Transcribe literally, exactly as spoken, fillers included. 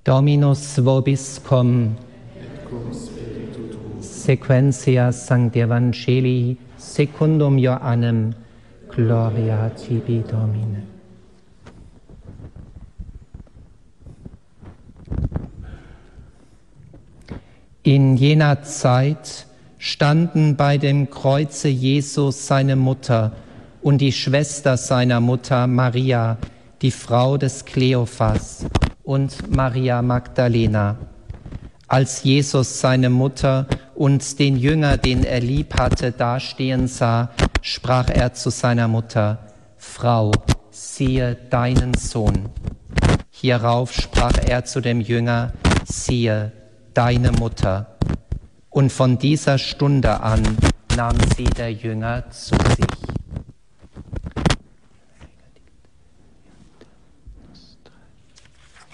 Dominus vobiscum, sequentia Sancti Evangelii secundum Johannem, gloria tibi Domine. In jener Zeit standen bei dem Kreuze Jesus seine Mutter und die Schwester seiner Mutter Maria, die Frau des Kleophas, und Maria Magdalena. Als Jesus seine Mutter und den Jünger, den er lieb hatte, dastehen sah, sprach er zu seiner Mutter: Frau, siehe deinen Sohn. Hierauf sprach er zu dem Jünger: Siehe deine Mutter. Und von dieser Stunde an nahm sie der Jünger zu sich.